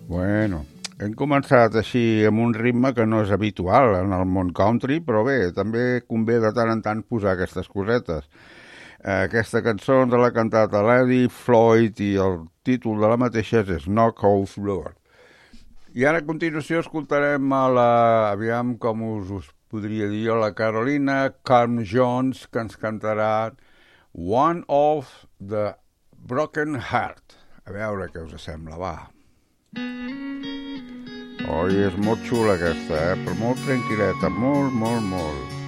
Bueno, hem començat així amb un ritme que no és habitual en el món country, però bé, també convé de tant en tant posar aquestes cosetes. Aquesta cançó de la cantata Lady Floyd i el títol de la mateixa és Knockoff Road. I ara a continuació escoltarem a la, aviam com us podria dir jo, la Carolina Carm Jones, que ens cantarà One of the Broken Heart. A veure què us sembla, va. Oi, és molt xula aquesta, però molt tranquil·leta, molt.